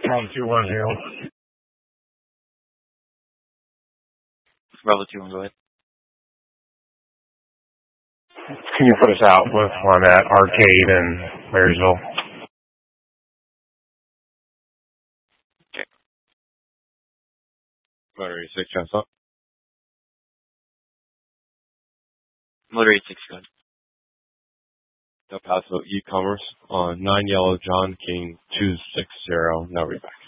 Bravo 210. Bravo 2-1, go ahead. Can you put us out with one at Arcade in Marysville? Okay. Motor 86, chance up. Motor 86, go ahead. Del Paso e-commerce on 9 Yellow John King 260. Now read back.